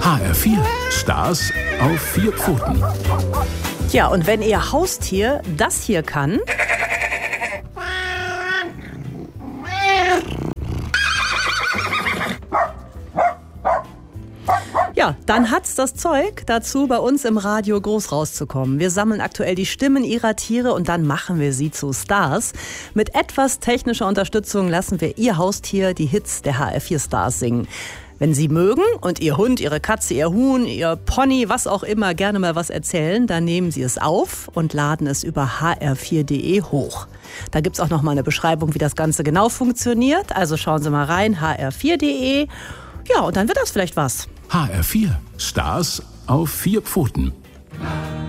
HR4, Stars auf 4 Pfoten. Ja, und wenn Ihr Haustier das hier kann, ja, dann hat's das Zeug dazu, bei uns im Radio groß rauszukommen. Wir sammeln aktuell die Stimmen Ihrer Tiere und dann machen wir sie zu Stars. Mit etwas technischer Unterstützung lassen wir Ihr Haustier die Hits der HR4 Stars singen. Wenn Sie mögen und Ihr Hund, Ihre Katze, Ihr Huhn, Ihr Pony, was auch immer, gerne mal was erzählen, dann nehmen Sie es auf und laden es über hr4.de hoch. Da gibt's auch noch mal eine Beschreibung, wie das Ganze genau funktioniert. Also schauen Sie mal rein, hr4.de. Ja, und dann wird das vielleicht was. HR4, Stars auf 4 Pfoten.